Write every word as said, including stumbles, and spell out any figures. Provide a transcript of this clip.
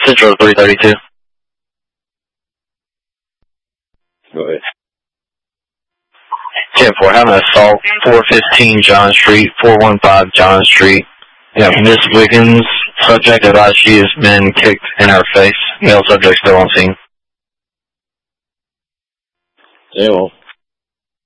Central three thirty-two. Go ahead. ten four, having an assault, four fifteen John Street, four one five John Street. Yeah, Miss Wiggins, subject advised she has been kicked in her face. Male subject still on scene. Yeah, well.